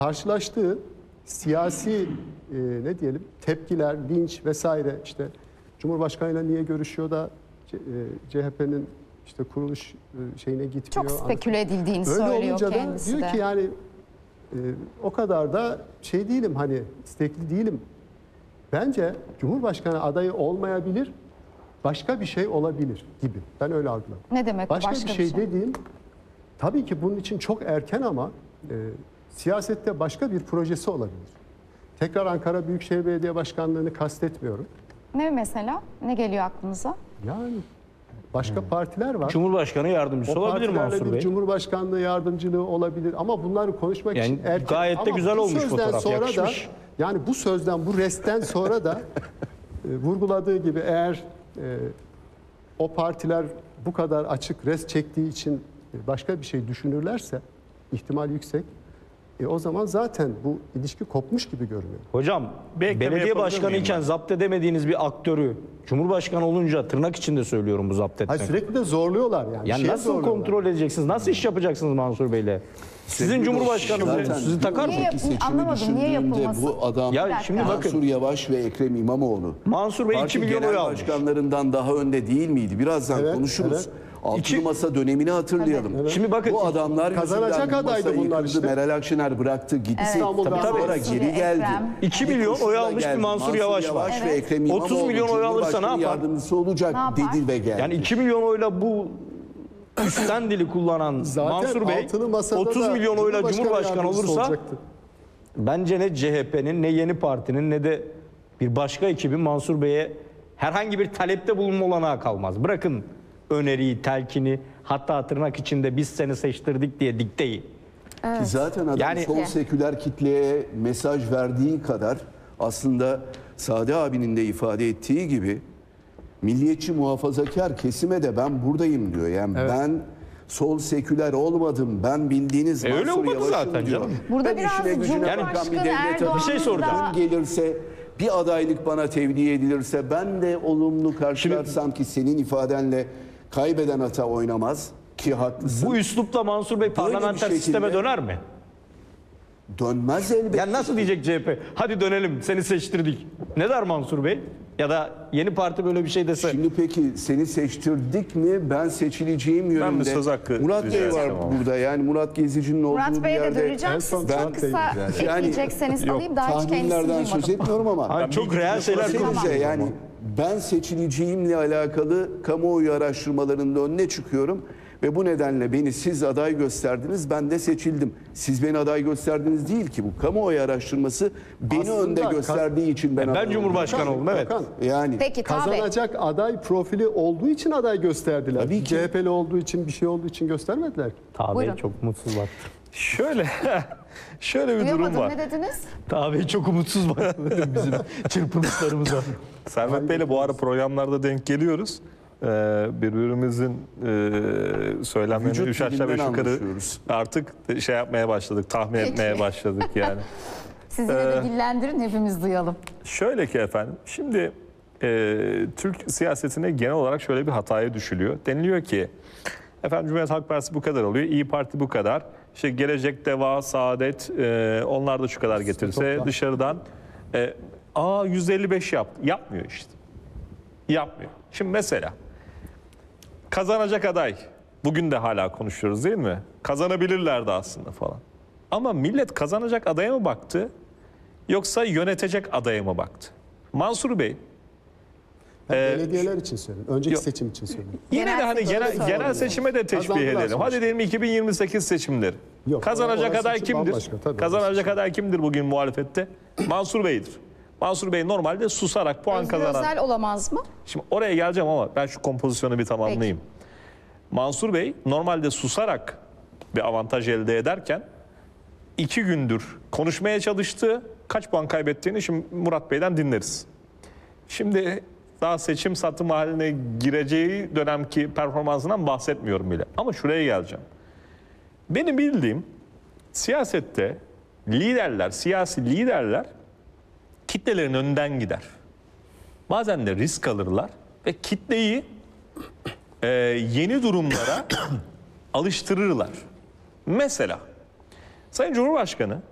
karşılaştığı siyasi ne diyelim tepkiler, linç vesaire, işte Cumhurbaşkanıyla niye görüşüyor da CHP'nin işte kuruluş şeyine gitmiyor. Çok speküle edildiğini Öyle söylüyor olunca kendisi da diyor de. ki yani o kadar da şey değilim, hani istekli değilim. Bence Cumhurbaşkanı adayı olmayabilir, başka bir şey olabilir gibi. Ben öyle algıladım. Ne demek bu Başka bir şey dediğim, tabii ki bunun için çok erken ama siyasette başka bir projesi olabilir. Tekrar Ankara Büyükşehir Belediye Başkanlığı'nı kastetmiyorum. Ne mesela? Ne geliyor aklınıza? Yani başka partiler var. Cumhurbaşkanı yardımcısı O olabilir partilerle Mansur bir Bey. Cumhurbaşkanlığı yardımcılığı olabilir ama bunları konuşmak Yani için erken. gayet de Ama güzel bu olmuş sözden fotoğraf, sonra yakışmış. Da, yani bu sözden, bu restten sonra da vurguladığı gibi eğer o partiler bu kadar açık rest çektiği için başka bir şey düşünürlerse ihtimal yüksek. O zaman zaten bu ilişki kopmuş gibi görünüyor. Hocam belediye başkanı iken zapt edemediğiniz bir aktörü Cumhurbaşkanı olunca, tırnak içinde söylüyorum bu zapt etmek. Hayır, sürekli de zorluyorlar yani. Yani nasıl zorluyorlar. kontrol edeceksiniz? Nasıl iş yapacaksınız Mansur Bey'le? Sizin Cumhurbaşkanı bu. Sizi takar mı? Anlamadım, niye yapılması? Bu adam Ya şimdi bakın. Mansur Yavaş ve Ekrem İmamoğlu. Mansur Bey 2 Parti milyon oy genel almış. başkanlarından daha önde değil miydi? Birazdan Evet, konuşuruz. evet. Altılı Masa dönemini hatırlayalım. Evet. Şimdi bakın, bu adamlar kazanacak yüzünden adaydı masa bunlar yıkıldı. işte. Meral Akşener bıraktı gitti. İstanbul'dan Tabii, sonra Mansur, geri geldi. Ekrem. 2 milyon oy almış bir Mansur Yavaş var. Ve Ekrem İmamoğlu 30 milyon oy alırsa ne Cumhurbaşkanı yapar? yardımcısı olacak Ne yapar? dedi ve geldi. Yani 2 milyon oyla bu üstten dili kullanan Zaten Mansur Bey altılı masada 30 da milyon oyla Cumhurbaşkanı yardımcısı olursa olacaktı. bence ne CHP'nin, ne Yeni Parti'nin, ne de bir başka ekibin Mansur Bey'e herhangi bir talepte bulunma olanağı kalmaz. Bırakın öneriyi, telkini, hatta tırnak içinde biz seni seçtirdik diye dikteyi. Ki zaten adam Yani- sol seküler kitleye mesaj verdiği kadar aslında Sade abinin de ifade ettiği gibi milliyetçi muhafazakar kesime de ben buradayım diyor. Yani ben sol seküler olmadım. Ben bildiğiniz öyle Mansur olmadı Yavaş'ım zaten diyor. canım. Burada Ben biraz işine gücüne bakan Cumhurbaşkanı bir devlet Erdoğan'ın Bir şey soracağım. kim gelirse, bir adaylık bana tevdi edilirse ben de olumlu karşılarsam ki senin ifadenle kaybeden ata oynamaz ki haklısın. Bu üslupla Mansur Bey parlamenter şekilde- sisteme döner mi? Dönmez elbette. Yani nasıl diyecek CHP? Hadi dönelim, seni seçtirdik. Ne der Mansur Bey? Ya da Yeni Parti böyle bir şey dese. Şimdi peki seni seçtirdik mi, ben seçileceğim yönünde. bir söz hakkı Murat Bey rica var etsem ama. burada, yani Murat Gezici'nin olduğu Murat bir Bey'e de yerde. döneceğim. en Siz son çok Murat kısa Bey yani. ekleyecekseniz alayım. Daha hiç kendisini Tahminlerden söz duymadım. etmiyorum ama Ha, çok reel şeyler Düşünsenize konuşuyoruz. yani ben seçileceğimle alakalı kamuoyu araştırmalarında önüne çıkıyorum ve bu nedenle beni siz aday gösterdiniz, ben de seçildim. Siz beni aday gösterdiniz değil ki, bu kamuoyu araştırması beni Aslında önde gösterdiği için ben aday Ben oldum. Cumhurbaşkanı oldum, evet. Bakan, Yani Peki Taha Bey. kazanacak aday profili olduğu için aday gösterdiler. Tabii ki. CHP'li olduğu için, bir şey olduğu için göstermediler ki. Taha Bey Buyurun. çok mutsuz baktı. Şöyle bir durum Duyamadım, var. ne dediniz? Taha Bey çok umutsuz baktı bizim çırpınışlarımıza. Servet Bey'le bu ara programlarda denk geliyoruz. Birbirimizin söylemlerini Vücut üç aşağı beş dilinden yukarı anlaşıyoruz. artık şey yapmaya başladık, tahmin etmeye başladık yani. Siz yine de dillendirin, hepimiz duyalım. Şöyle ki efendim, şimdi Türk siyasetine genel olarak şöyle bir hataya düşülüyor. Deniliyor ki, efendim Cumhuriyet Halk Partisi bu kadar alıyor, İyi Parti bu kadar. İşte Gelecek, Deva, Saadet, onlar da şu kadar getirse topla. dışarıdan %55 yaptı. Yapmıyor işte. Yapmıyor. Şimdi mesela kazanacak aday, bugün de hala konuşuyoruz değil mi? Kazanabilirlerdi aslında falan. Ama millet kazanacak adaya mı baktı yoksa yönetecek adaya mı baktı? Mansur Bey Ben belediyeler için söylüyorum. Önceki seçim için söylüyorum. yine de Genel hani seçim genel seçime de teşbih Kazandılar edelim. sonuçta. Hadi diyelim 2028 seçimleri. Yok, Kazanacak orası aday için kimdir? bambaşka, tabii, Kazanacak aday kimdir bugün muhalefette? Mansur Bey'dir. Mansur Bey normalde susarak puan Özgür kazanan. Özel olamaz mı? Şimdi oraya geleceğim ama ben şu kompozisyonu bir tamamlayayım. Mansur Bey normalde susarak bir avantaj elde ederken 2 gündür konuşmaya çalıştı. Kaç puan kaybettiğini şimdi Murat Bey'den dinleriz. Şimdi daha seçim satım haline gireceği dönemki performansından bahsetmiyorum bile. Ama şuraya geleceğim. Benim bildiğim siyasette liderler, siyasi liderler kitlelerin önünden gider. Bazen de risk alırlar ve kitleyi yeni durumlara alıştırırlar. Mesela Sayın Cumhurbaşkanı